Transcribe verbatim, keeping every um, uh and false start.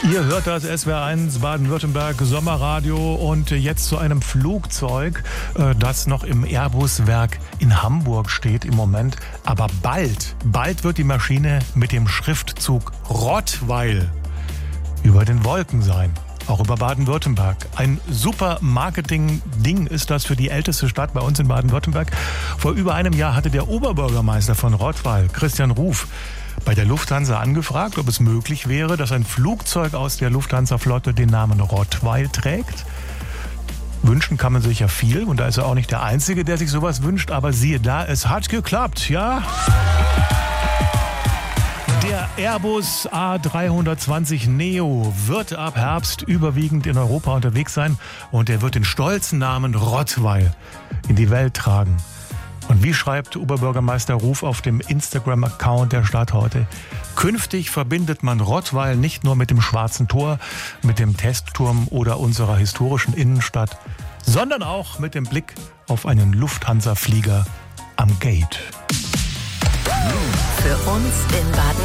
Ihr hört das S W R eins Baden-Württemberg Sommerradio und jetzt zu einem Flugzeug, das noch im Airbus-Werk in Hamburg steht im Moment. Aber bald, bald wird die Maschine mit dem Schriftzug Rottweil über den Wolken sein. Auch über Baden-Württemberg. Ein super Marketing-Ding ist das für die älteste Stadt bei uns in Baden-Württemberg. Vor über einem Jahr hatte der Oberbürgermeister von Rottweil, Christian Ruf, bei der Lufthansa angefragt, ob es möglich wäre, dass ein Flugzeug aus der Lufthansa-Flotte den Namen Rottweil trägt. Wünschen kann man sich ja viel und da ist er auch nicht der Einzige, der sich sowas wünscht, aber siehe da, es hat geklappt, ja? Der Airbus A dreihundertzwanzig Neo wird ab Herbst überwiegend in Europa unterwegs sein und er wird den stolzen Namen Rottweil in die Welt tragen. Und wie schreibt Oberbürgermeister Ruf auf dem Instagram-Account der Stadt heute? Künftig verbindet man Rottweil nicht nur mit dem Schwarzen Tor, mit dem Testturm oder unserer historischen Innenstadt, sondern auch mit dem Blick auf einen Lufthansa-Flieger am Gate. Für uns in Baden